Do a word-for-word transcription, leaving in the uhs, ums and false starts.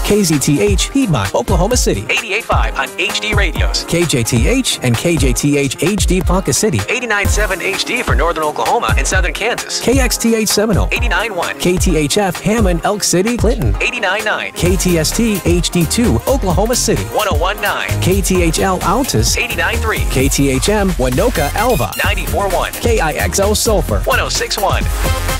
K Z T H Piedmont, Oklahoma City. eighty-eight point five on H D radios. K J T H and K J T H H D Ponca City. eighty-nine point seven H D for northern Oklahoma and southern Kansas. K X T H Seminole. eighty-nine point one. K T H F Hammond, Elk City, Clinton. eighty-nine point nine. K T S T H D two, Oklahoma City. one oh one point nine. K T H L Altus. eighty-nine point three. K T H M Winoka, Alva. ninety-four point one. K I X O Sulphur. one oh six point one.